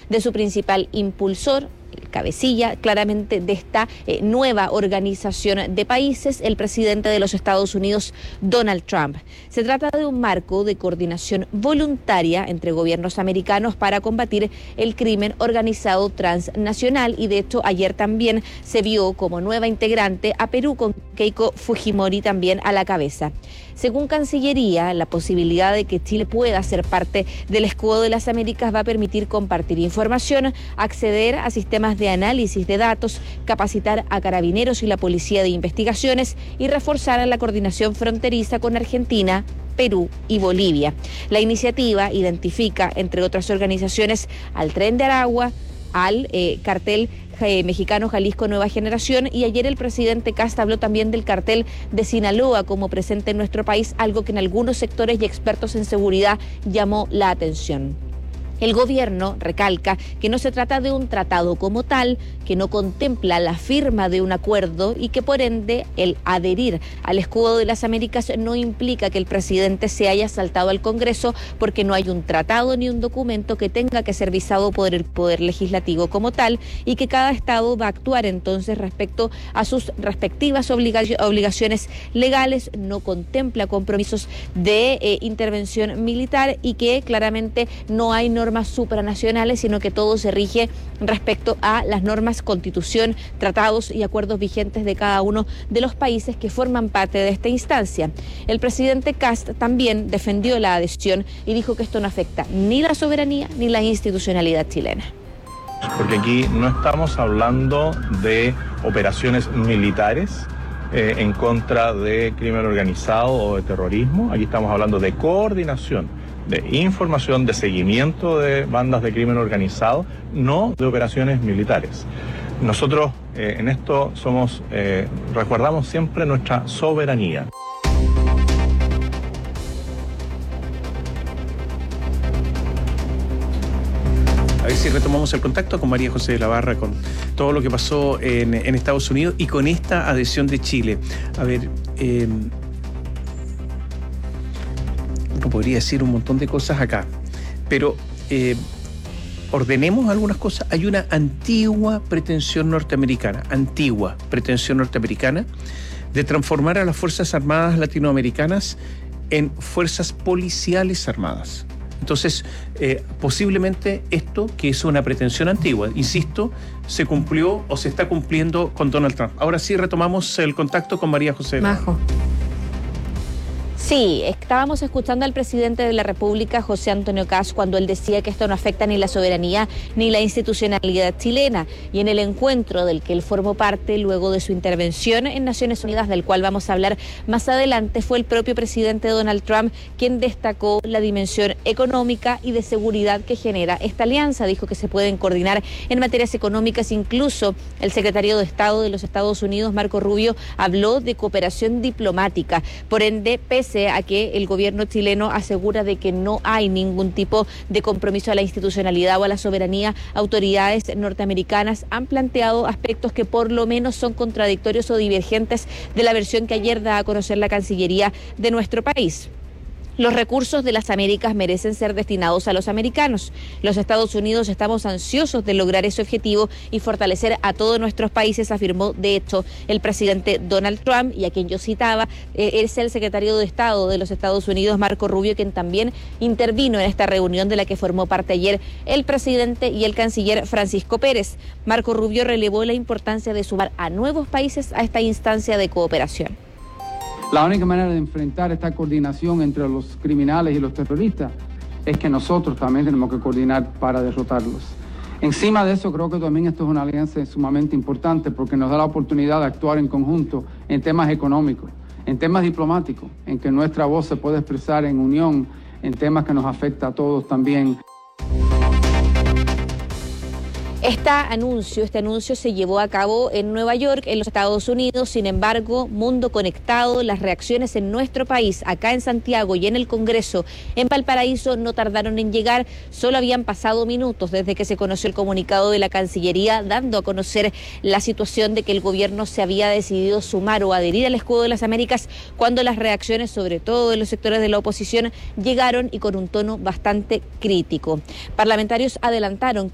de su principal impulsor, el cabecilla claramente de esta nueva organización de países, el presidente de los Estados Unidos, Donald Trump. Se trata de un marco de coordinación voluntaria entre gobiernos americanos para combatir el crimen organizado transnacional, y de hecho ayer también se vio como nueva integrante a Perú, con Keiko Fujimori también a la cabeza. Según Cancillería, la posibilidad de que Chile pueda ser parte del Escudo de las Américas va a permitir compartir información, acceder a sistemas de análisis de datos, capacitar a carabineros y la Policía de Investigaciones y reforzar la coordinación fronteriza con Argentina, Perú y Bolivia. La iniciativa identifica, entre otras organizaciones, al Tren de Aragua, al cartel mexicano Jalisco Nueva Generación, y ayer el presidente Kast habló también del cartel de Sinaloa como presente en nuestro país, algo que en algunos sectores y expertos en seguridad llamó la atención. El gobierno recalca que no se trata de un tratado como tal, que no contempla la firma de un acuerdo y que por ende el adherir al Escudo de las Américas no implica que el presidente se haya saltado al Congreso, porque no hay un tratado ni un documento que tenga que ser visado por el Poder Legislativo como tal, y que cada estado va a actuar entonces respecto a sus respectivas obligaciones legales, no contempla compromisos de intervención militar y que claramente no hay normas supranacionales, sino que todo se rige respecto a las normas, constitución, tratados y acuerdos vigentes de cada uno de los países que forman parte de esta instancia. El presidente Kast también defendió la adhesión y dijo que esto no afecta ni la soberanía ni la institucionalidad chilena. Porque aquí no estamos hablando de operaciones militares en contra de crimen organizado o de terrorismo. Aquí estamos hablando de coordinación, de información, de seguimiento de bandas de crimen organizado, no de operaciones militares. Nosotros en esto resguardamos siempre nuestra soberanía. A ver si retomamos el contacto con María José de la Barra, con todo lo que pasó en Estados Unidos y con esta adhesión de Chile. A ver, uno podría decir un montón de cosas acá, pero ordenemos algunas cosas. Hay una antigua pretensión norteamericana de transformar a las Fuerzas Armadas latinoamericanas en fuerzas policiales armadas. Entonces, posiblemente esto, que es una pretensión antigua, insisto, se cumplió o se está cumpliendo con Donald Trump. Ahora sí retomamos el contacto con María José. Majo. Sí, estábamos escuchando al presidente de la República, José Antonio Kast, cuando él decía que esto no afecta ni la soberanía ni la institucionalidad chilena. Y en el encuentro del que él formó parte luego de su intervención en Naciones Unidas, del cual vamos a hablar más adelante, fue el propio presidente Donald Trump quien destacó la dimensión económica y de seguridad que genera esta alianza. Dijo que se pueden coordinar en materias económicas. Incluso el secretario de Estado de los Estados Unidos, Marco Rubio, habló de cooperación diplomática. Por ende, pese a que el gobierno chileno asegura de que no hay ningún tipo de compromiso a la institucionalidad o a la soberanía, autoridades norteamericanas han planteado aspectos que por lo menos son contradictorios o divergentes de la versión que ayer da a conocer la Cancillería de nuestro país. Los recursos de las Américas merecen ser destinados a los americanos. Los Estados Unidos estamos ansiosos de lograr ese objetivo y fortalecer a todos nuestros países, afirmó de hecho el presidente Donald Trump, y a quien yo citaba es el secretario de Estado de los Estados Unidos, Marco Rubio, quien también intervino en esta reunión de la que formó parte ayer el presidente y el canciller Francisco Pérez. Marco Rubio relevó la importancia de sumar a nuevos países a esta instancia de cooperación. La única manera de enfrentar esta coordinación entre los criminales y los terroristas es que nosotros también tenemos que coordinar para derrotarlos. Encima de eso, creo que también esto es una alianza sumamente importante porque nos da la oportunidad de actuar en conjunto en temas económicos, en temas diplomáticos, en que nuestra voz se puede expresar en unión, en temas que nos afecta a todos también. Este anuncio se llevó a cabo en Nueva York, en los Estados Unidos. Sin embargo, Mundo Conectado, las reacciones en nuestro país, acá en Santiago y en el Congreso, en Valparaíso, no tardaron en llegar. Solo habían pasado minutos desde que se conoció el comunicado de la Cancillería, dando a conocer la situación de que el gobierno se había decidido sumar o adherir al Escudo de las Américas, cuando las reacciones, sobre todo de los sectores de la oposición, llegaron y con un tono bastante crítico. Parlamentarios adelantaron